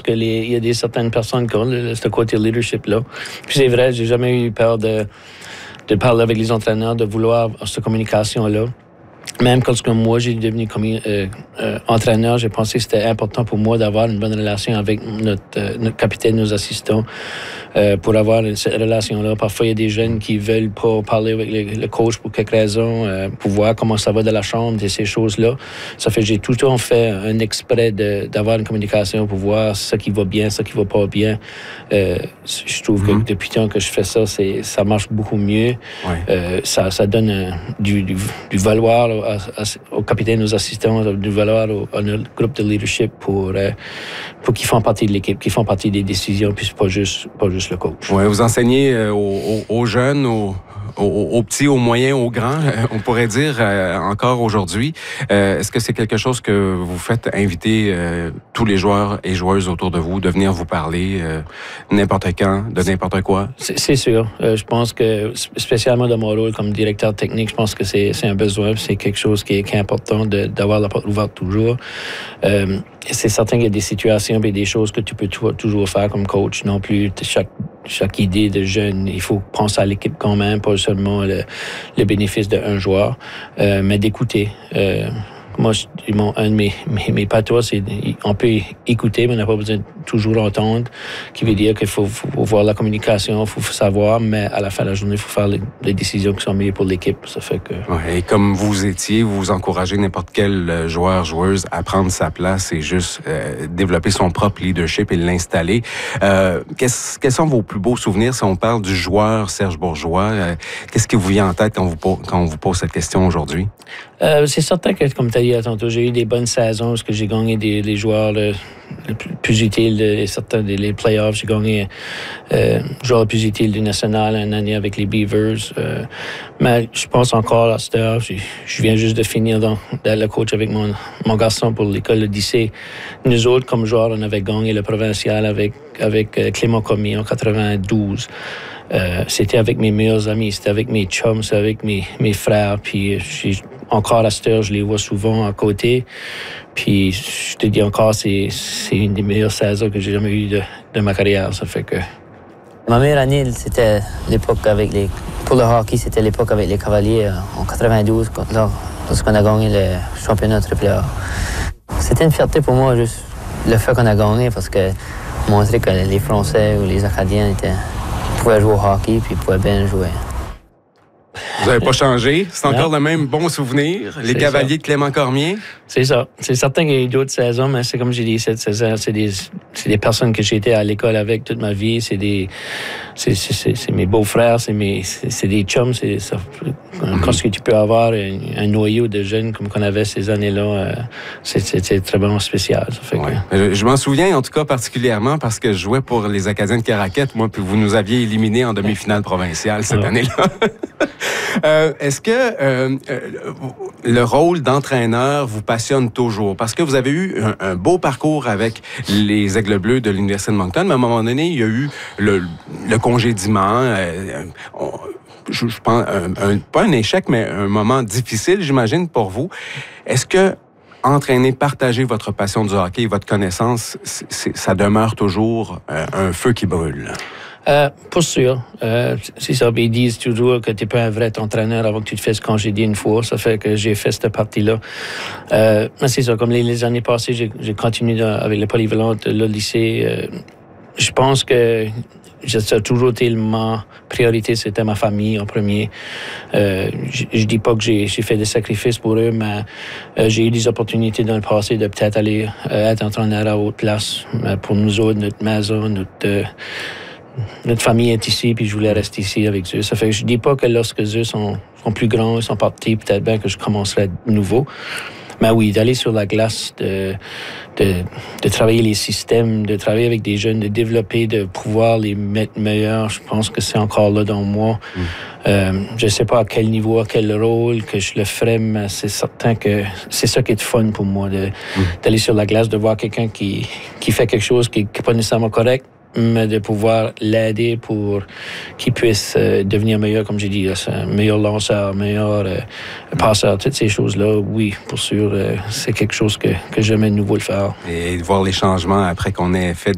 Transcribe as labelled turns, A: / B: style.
A: il y a certaines personnes qui ont ce côté leadership-là. Puis c'est vrai, j'ai jamais eu peur de parler avec les entraîneurs, de vouloir cette communication-là. Même quand moi, j'ai devenu entraîneur, j'ai pensé que c'était important pour moi d'avoir une bonne relation avec notre capitaine, nos assistants, pour avoir cette relation-là. Parfois, il y a des jeunes qui veulent pas parler avec le coach pour quelque raison, pour voir comment ça va dans la chambre, et ces choses-là. Ça fait que j'ai tout le temps fait un exprès d'avoir une communication pour voir ce qui va bien, ce qui va pas bien. Je trouve que depuis le temps que je fais ça, ça marche beaucoup mieux. Ouais. Ça donne du valoir au capitaine, aux assistants, du valoir à notre groupe de leadership pour qu'ils font partie de l'équipe, qu'ils font partie des décisions, puis pas juste le coach.
B: Ouais, vous enseignez aux jeunes, aux petits, aux moyens, aux grands, on pourrait dire encore aujourd'hui. Est-ce que c'est quelque chose que vous faites inviter tous les joueurs et joueuses autour de vous de venir vous parler n'importe quand, de n'importe quoi?
A: C'est sûr. Je pense que, spécialement dans mon rôle comme directeur technique, je pense que c'est un besoin, c'est quelque chose qui est important d'avoir la porte ouverte toujours. C'est certain qu'il y a des situations et des choses que tu peux toujours faire comme coach. Non plus, chaque idée de jeune, il faut penser à l'équipe quand même, pas seulement le bénéfice d'un joueur, mais d'écouter. Moi, un de mes patois, c'est on peut écouter, mais on n'a pas besoin de toujours entendre, qui veut dire qu'il faut voir la communication, il faut savoir, mais à la fin de la journée, il faut faire les décisions qui sont meilleures pour l'équipe. Ça fait que...
B: Ouais, et comme vous encouragez n'importe quel joueur, joueuse à prendre sa place et juste développer son propre leadership et l'installer. Quels sont vos plus beaux souvenirs si on parle du joueur Serge Bourgeois? Qu'est-ce qui vous vient en tête quand on vous pose cette question aujourd'hui?
A: C'est certain que, comme tu as dit tantôt, j'ai eu des bonnes saisons parce que j'ai gagné des joueurs le plus utiles, certains des playoffs. J'ai gagné joueur le plus utile du national une année avec les Beavers. Mais je pense encore à cette heure, je viens juste de finir d'être le coach avec mon garçon pour l'école de lycée. Nous autres, comme joueurs, on avait gagné le provincial avec Clément Commis en 92. C'était avec mes meilleurs amis, c'était avec mes chums, c'était avec mes frères. Puis encore à cette heure, je les vois souvent à côté. Puis je te dis encore, c'est une des meilleures saisons que j'ai jamais eues de ma carrière. Ça fait que...
C: Ma meilleure année, c'était l'époque pour le hockey, c'était l'époque avec les Cavaliers en 92, lorsqu'on a gagné le championnat AAA. C'était une fierté pour moi, juste le fait qu'on a gagné, parce que montrer que les Français ou les Acadiens pouvaient jouer au hockey puis pouvaient bien jouer.
B: Vous n'avez pas changé? C'est encore le même bon souvenir? Les Cavaliers de Clément Cormier?
A: C'est ça. C'est certain qu'il y a eu d'autres saisons, mais c'est comme j'ai dit, cette saison, c'est des personnes que j'ai été à l'école avec toute ma vie. C'est mes beaux-frères, c'est des chums. C'est ça. Quand tu peux avoir un noyau de jeunes comme qu'on avait ces années-là, c'est très bon, spécial. Ça fait que...
B: Je m'en souviens, en tout cas, particulièrement parce que je jouais pour les Acadiens de Caraquette, moi, puis vous nous aviez éliminés en demi-finale provinciale cette année-là. Est-ce que le rôle d'entraîneur vous passionne toujours? Parce que vous avez eu un beau parcours avec les Aigles Bleus de l'Université de Moncton, mais à un moment donné, il y a eu le congédiement. Je pense, pas un échec, mais un moment difficile, j'imagine, pour vous. Est-ce que entraîner, partager votre passion du hockey et votre connaissance, ça demeure toujours un feu qui brûle?
A: Pas sûr. C'est ça. Ils disent toujours que tu n'es pas un vrai entraîneur avant que tu te fasses congédier une fois. Ça fait que j'ai fait cette partie-là. Mais c'est ça. Comme les années passées, j'ai continué avec le polyvalent, le lycée. Je pense que ça a toujours été ma priorité, c'était ma famille en premier. Je dis pas que j'ai fait des sacrifices pour eux, mais j'ai eu des opportunités dans le passé de peut-être aller être entraîneur à haute place. Pour nous autres, notre maison, notre famille est ici, puis je voulais rester ici avec eux. Ça fait que je dis pas que lorsque eux sont plus grands, ils sont partis, peut-être bien que je commencerai de nouveau. Mais oui, d'aller sur la glace, de travailler les systèmes, de travailler avec des jeunes, de développer, de pouvoir les mettre meilleurs, je pense que c'est encore là dans moi. Je ne sais pas à quel niveau, à quel rôle que je le ferais, mais c'est certain que c'est ça qui est fun pour moi, d'aller sur la glace, de voir quelqu'un qui fait quelque chose qui n'est pas nécessairement correct, mais de pouvoir l'aider pour qu'il puisse devenir meilleur, comme j'ai dit, meilleur lanceur, meilleur passeur, toutes ces choses-là, oui, pour sûr, c'est quelque chose que j'aime de nouveau le faire.
B: Et de voir les changements après qu'on ait fait